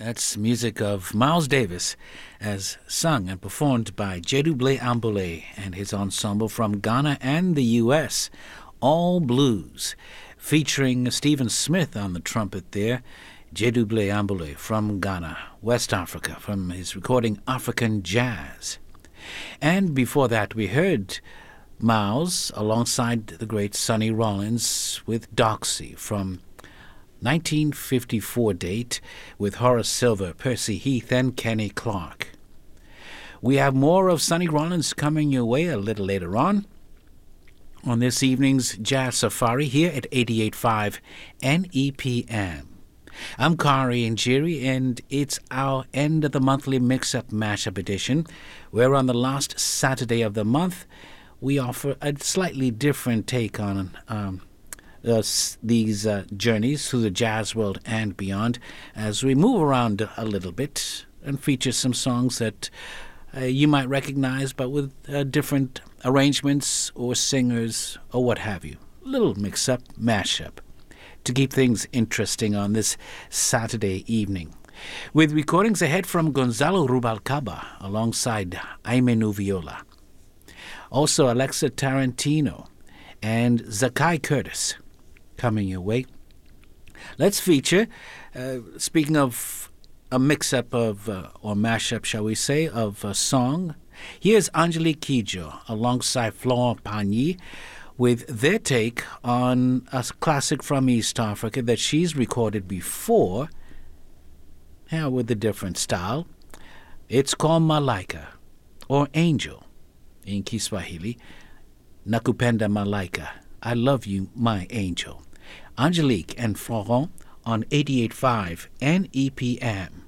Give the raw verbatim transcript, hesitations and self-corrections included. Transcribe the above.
That's music of Miles Davis as sung and performed by Jedouble Ambole and his ensemble from Ghana and the U S, All Blues, featuring Stephen Smith on the trumpet there, Jedouble Ambole from Ghana, West Africa, from his recording African Jazz. And before that we heard Miles alongside the great Sonny Rollins with Doxy from nineteen fifty-four date with Horace Silver, Percy Heath, and Kenny Clark. We have more of Sonny Rollins coming your way a little later on on this evening's Jazz Safari here at eighty-eight point five N E P M. I'm Kari Njiri, and it's our end of the monthly Mix-Up Mashup edition, where on the last Saturday of the month we offer a slightly different take on um, Uh, these uh, journeys through the jazz world and beyond, as we move around a little bit and feature some songs that uh, you might recognize, but with uh, different arrangements or singers or what have you. Little mix-up, mash-up to keep things interesting on this Saturday evening. With recordings ahead from Gonzalo Rubalcaba alongside Aimee Viola. Also Alexa Tarantino and Zakai Curtis coming your way. Let's feature, uh, speaking of a mix-up of, uh, or mash-up, shall we say, of a song, here's Angelique Kidjo alongside Florent Pagny with their take on a classic from East Africa that she's recorded before, yeah, with a different style. It's called Malaika, or Angel, in Kiswahili. Nakupenda Malaika. I love you, my angel. Angelique and Florent on eighty-eight point five N E P M.